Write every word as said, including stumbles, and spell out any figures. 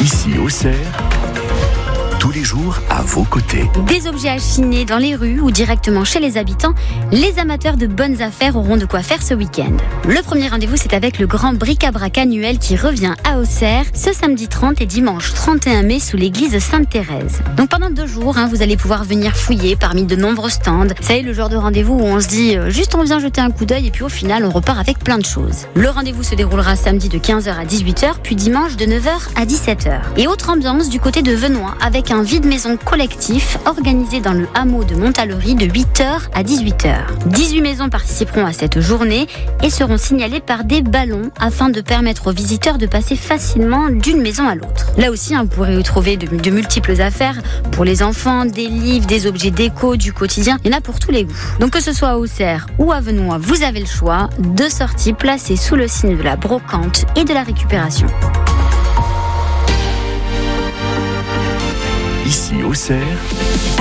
Ici Auxerre, tous les jours à vos côtés. Des objets à chiner dans les rues ou directement chez les habitants, les amateurs de bonnes affaires auront de quoi faire ce week-end. Le premier rendez-vous, c'est avec le grand bric-à-brac annuel qui revient à Auxerre ce samedi trente et dimanche trente et un mai sous l'église Sainte-Thérèse. Donc pendant deux jours, hein, vous allez pouvoir venir fouiller parmi de nombreux stands. Ça y est, le genre de rendez-vous où on se dit euh, juste on vient jeter un coup d'œil et puis au final on repart avec plein de choses. Le rendez-vous se déroulera samedi de quinze heures à dix-huit heures, puis dimanche de neuf heures à dix-sept heures. Et autre ambiance du côté de Venoy avec un vide-maison collectif organisé dans le hameau de Montalery de huit heures à dix-huit heures. dix-huit maisons participeront à cette journée et seront signalées par des ballons afin de permettre aux visiteurs de passer facilement d'une maison à l'autre. Là aussi, hein, vous pourrez y trouver de, de multiples affaires pour les enfants, des livres, des objets déco, du quotidien. Il y en a pour tous les goûts. Donc que ce soit à Auxerre ou à Venoy, vous avez le choix. Deux sorties placées sous le signe de la brocante et de la récupération. Ici Auxerre,